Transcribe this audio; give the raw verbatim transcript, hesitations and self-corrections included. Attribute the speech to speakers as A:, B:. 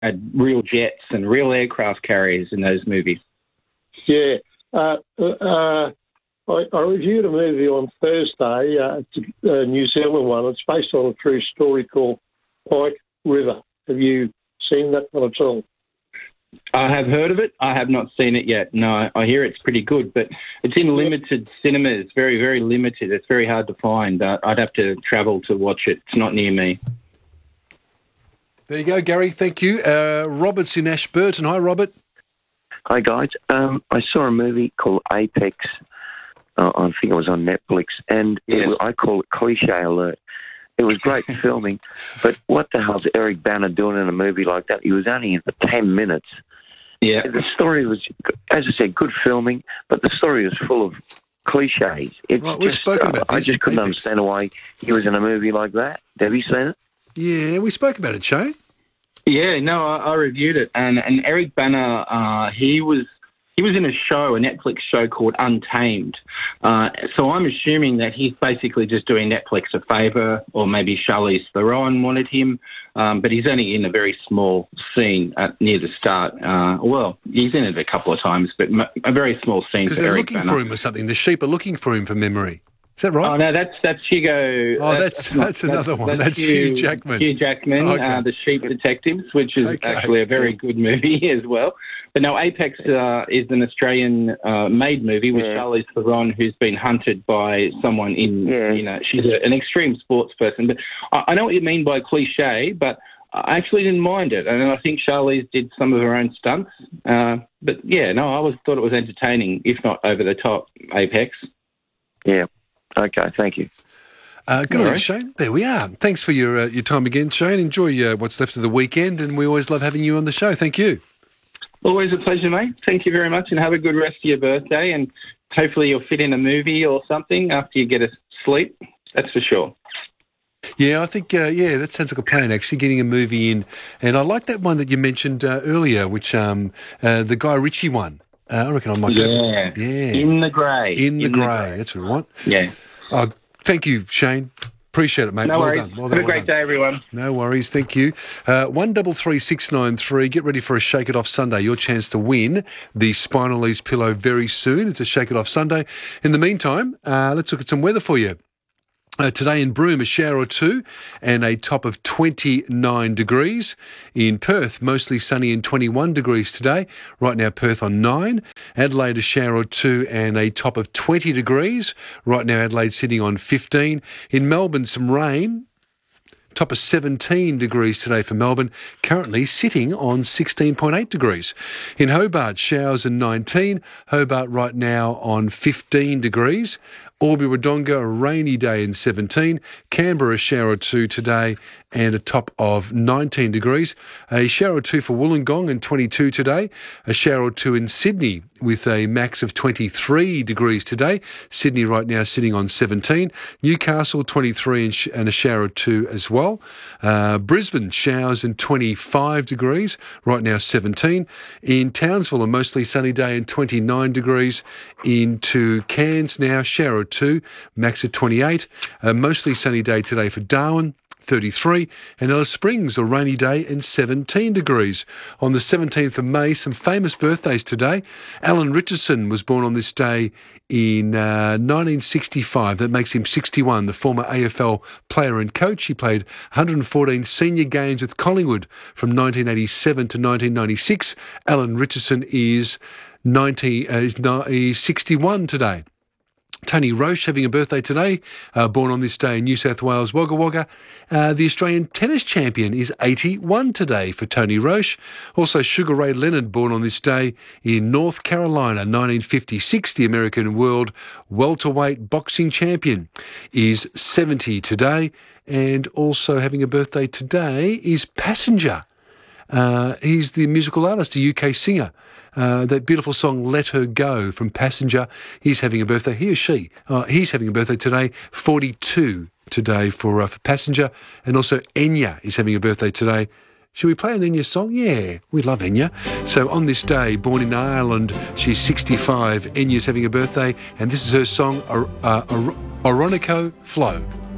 A: had real jets and real aircraft carriers in those movies.
B: Yeah. Uh, uh, I, I reviewed a movie on Thursday, uh, it's a New Zealand one. It's based on a true story called Pike River. Have you seen that one at all?
A: I have heard of it. I have not seen it yet. No, I, I hear it's pretty good, but it's in limited cinemas, very, very limited. It's very hard to find. Uh, I'd have to travel to watch it. It's not near me.
C: There you go, Gary. Thank you. Uh, Robert's in Ashburton. Hi, Robert.
D: Hi, guys. Um, I saw a movie called Apex. Uh, I think it was on Netflix, and
A: Yes.
D: it was, I call it cliche alert. It was great filming, but what the hell's Eric Bana doing in a movie like that? He was only in for ten minutes.
A: Yeah.
D: The story was, as I said, good filming, but the story was full of cliches. It's
C: Right, we've
D: just,
C: spoken
D: uh,
C: about
D: I
C: this,
D: just couldn't
C: Apex.
D: understand why he was in a movie like that. Have you seen it?
C: Yeah, we spoke about it, Shane.
A: Yeah, no, I, I reviewed it, and, and Eric Bana, uh, he was he was in a show, a Netflix show called Untamed. Uh, so I'm assuming that he's basically just doing Netflix a favour, or maybe Charlize Theron wanted him, um, but he's only in a very small scene at, near the start. Uh, well, he's in it a couple of times, but m- a very small scene
C: Because
A: for
C: they're
A: Eric
C: looking
A: Bana.
C: for him or something. The sheep are looking for him from memory. Is that right?
A: Oh no, that's that's Hugo.
C: Oh, that's-
A: not-
C: that's another one. That's Hugh Jackman.
A: Hugh Jackman,
C: Okay.
A: uh, the Sheep Detectives, which is
C: Okay.
A: actually a very good movie as well. But no, Apex uh, is an Australian-made movie with
D: Yeah.
A: Charlize Theron, who's been hunted by someone in.
D: Yeah.
A: You know, she's a, an extreme sports person. But I, I know what you mean by cliche, but I actually didn't mind it, and I think Charlize did some of her own stunts. Uh, but yeah, no, I was thought it was entertaining, if not over the top. Apex.
D: Yeah. Okay, thank you.
C: Uh, good
A: All
C: on you,
A: right.
C: Shane. There we are. Thanks for your uh, your time again, Shane. Enjoy uh, what's left of the weekend, and we always love having you on the show. Thank you.
A: Always a pleasure, mate. Thank you very much, and have a good rest of your birthday, and hopefully you'll fit in a movie or something after you get a sleep. That's for sure.
C: Yeah, I think, uh, yeah, that sounds like a plan, actually, getting a movie in. And I like that one that you mentioned uh, earlier, which um, uh, the Guy Ritchie one. Uh, I reckon I might go
A: Yeah.
C: for Yeah.
A: In the grey.
C: In the Grey. That's what I want.
A: Yeah.
C: Oh, thank you, Shane. Appreciate it, mate.
A: No
C: well
A: worries.
C: done. Well
A: Have
C: done.
A: a great
C: well done.
A: day, everyone.
C: No worries, thank you. Uh, one double three six nine three. Get ready for a Shake It Off Sunday. Your chance to win the Spinal Ease pillow very soon. It's a Shake It Off Sunday. In the meantime, uh, let's look at some weather for you. Uh, today in Broome, a shower or two and a top of twenty-nine degrees. In Perth, mostly sunny and twenty-one degrees today. Right now, Perth on nine. Adelaide, a shower or two and a top of twenty degrees. Right now, Adelaide sitting on fifteen. In Melbourne, some rain. Top of seventeen degrees today for Melbourne, currently sitting on sixteen point eight degrees. In Hobart, showers and nineteen. Hobart right now on fifteen degrees. Albury-Wodonga, a rainy day and seventeen. Canberra, a shower or two today and a top of nineteen degrees. A shower or two for Wollongong and twenty-two today. A shower or two in Sydney with a max of twenty-three degrees today. Sydney right now sitting on seventeen. Newcastle, twenty-three and, sh- and a shower or two as well. Uh, Brisbane, showers and twenty-five degrees. Right now seventeen. In Townsville, a mostly sunny day and twenty-nine degrees. Into Cairns now, shower or two, max of twenty-eight. A mostly sunny day today for Darwin, thirty-three, and Alice Springs, a rainy day and seventeen degrees. On the seventeenth of May, some famous birthdays today. Alan Richardson was born on this day in uh, nineteen sixty-five. That makes him sixty-one, the former A F L player and coach. He played one hundred fourteen senior games with Collingwood from nineteen eighty-seven to nineteen ninety-six. Alan Richardson is ninety, uh, is, is sixty-one today. Tony Roche having a birthday today, uh, born on this day in New South Wales, Wagga Wagga. Uh, the Australian tennis champion is eighty-one today for Tony Roche. Also, Sugar Ray Leonard, born on this day in North Carolina, nineteen fifty-six. The American world welterweight boxing champion is seventy today. And also having a birthday today is Passenger. Uh, he's the musical artist, a U K singer. Uh, that beautiful song, Let Her Go, from Passenger. He's having a birthday. He or she? Uh, he's having a birthday today, forty-two today for, uh, for Passenger. And also Enya is having a birthday today. Should we play an Enya song? Yeah, we love Enya. So on this day, born in Ireland, she's sixty-five. Enya's having a birthday. And this is her song, uh, uh, Oronico Flow.